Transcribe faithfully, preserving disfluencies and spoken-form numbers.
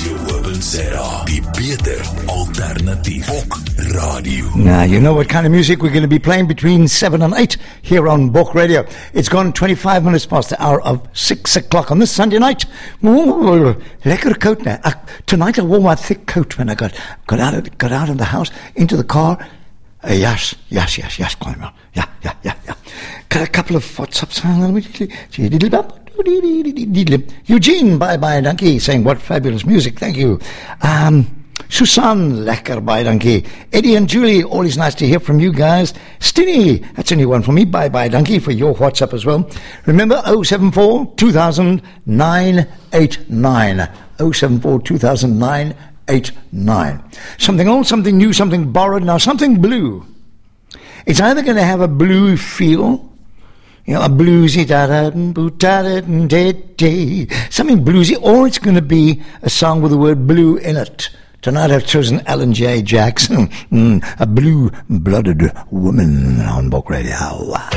Urban Sarah, die beter alternatief Bok Radio. Now, you know what kind of music we're going to be playing between seven and eight here on Bok Radio. It's gone twenty-five minutes past the hour of six o'clock on this Sunday night. Ooh, lekker coat now. Uh, tonight I wore my thick coat when I got, got, out, of, got out of the house, into the car. Uh, yes, yes, yes, yes, quite well. Yeah, yeah, yeah, yeah. Got a couple of WhatsApps. Eugene, bye bye, donkey, saying what fabulous music, thank you. Um, Susan, lekker, bye donkey. Eddie and Julie, always nice to hear from you guys. Stinny, that's a new one for me, bye bye donkey, for your WhatsApp as well. Remember oh seven four two thousand nine eighty-nine. oh seven four two thousand nine eighty-nine. Something old, something new, something borrowed, now something blue. It's either going to have a blue feel, you know, a bluesy da-da-da-da-da-da, something bluesy, or it's going to be a song with the word blue in it. Tonight I've chosen Alan J. Jackson, mm, a blue-blooded woman on Bok Radio.